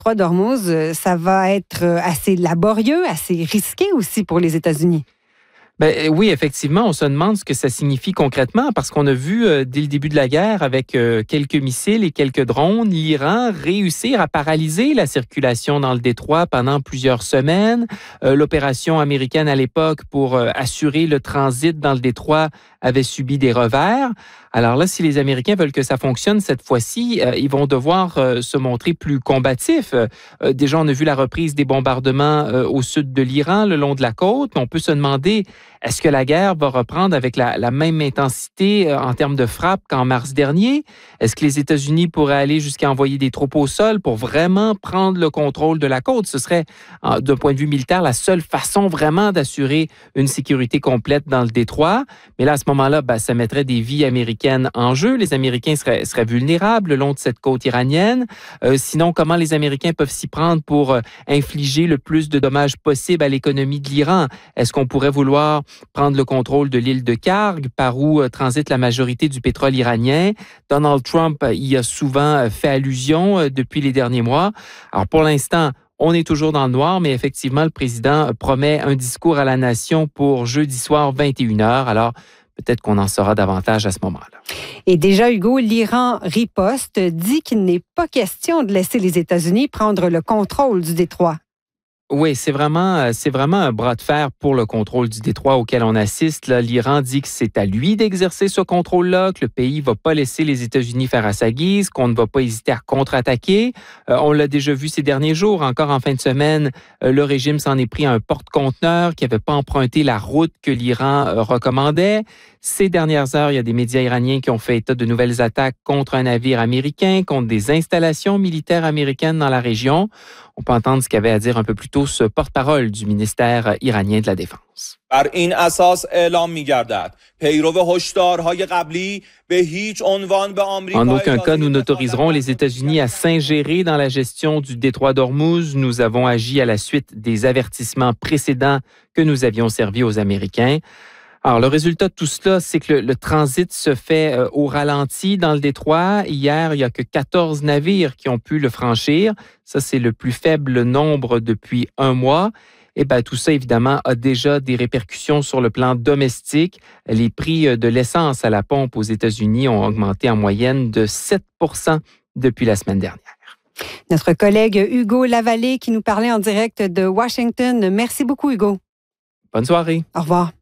détroit d'Ormuz, ça va être assez laborieux, assez risqué aussi pour les États-Unis. Ben, oui, effectivement, on se demande ce que ça signifie concrètement parce qu'on a vu dès le début de la guerre avec quelques missiles et quelques drones, l'Iran réussir à paralyser la circulation dans le détroit pendant plusieurs semaines. L'opération américaine à l'époque pour assurer le transit dans le détroit avait subi des revers. Alors là, si les Américains veulent que ça fonctionne cette fois-ci, ils vont devoir se montrer plus combatifs. Déjà, on a vu la reprise des bombardements au sud de l'Iran, le long de la côte. On peut se demander, est-ce que la guerre va reprendre avec la même intensité en termes de frappe qu'en mars dernier? Est-ce que les États-Unis pourraient aller jusqu'à envoyer des troupes au sol pour vraiment prendre le contrôle de la côte? Ce serait, d'un point de vue militaire, la seule façon vraiment d'assurer une sécurité complète dans le détroit. Mais là, à ce moment-là, ça mettrait des vies américaines en jeu. Les Américains seraient vulnérables le long de cette côte iranienne. Sinon, comment les Américains peuvent s'y prendre pour infliger le plus de dommages possible à l'économie de l'Iran? Est-ce qu'on pourrait vouloir prendre le contrôle de l'île de Karg, par où transite la majorité du pétrole iranien? Donald Trump y a souvent fait allusion depuis les derniers mois. Alors, pour l'instant, on est toujours dans le noir, mais effectivement, le président promet un discours à la nation pour jeudi soir, 21h. Alors, peut-être qu'on en saura davantage à ce moment-là. Et déjà, Hugo, l'Iran riposte, dit qu'il n'est pas question de laisser les États-Unis prendre le contrôle du détroit. Oui, c'est vraiment un bras de fer pour le contrôle du détroit auquel on assiste. Là, l'Iran dit que c'est à lui d'exercer ce contrôle-là, que le pays ne va pas laisser les États-Unis faire à sa guise, qu'on ne va pas hésiter à contre-attaquer. On l'a déjà vu ces derniers jours, encore en fin de semaine, le régime s'en est pris à un porte-conteneur qui n'avait pas emprunté la route que l'Iran recommandait. Ces dernières heures, il y a des médias iraniens qui ont fait état de nouvelles attaques contre un navire américain, contre des installations militaires américaines dans la région. On peut entendre ce qu'avait à dire un peu plus tôt ce porte-parole du ministère iranien de la Défense. En aucun cas, nous n'autoriserons les États-Unis à s'ingérer dans la gestion du détroit d'Ormuz. Nous avons agi à la suite des avertissements précédents que nous avions servis aux Américains. Alors, le résultat de tout cela, c'est que le transit se fait au ralenti dans le détroit. Hier, il n'y a que 14 navires qui ont pu le franchir. Ça, c'est le plus faible nombre depuis un mois. Et tout ça, évidemment, a déjà des répercussions sur le plan domestique. Les prix de l'essence à la pompe aux États-Unis ont augmenté en moyenne de 7 % depuis la semaine dernière. Notre collègue Hugo Lavallée qui nous parlait en direct de Washington. Merci beaucoup, Hugo. Bonne soirée. Au revoir.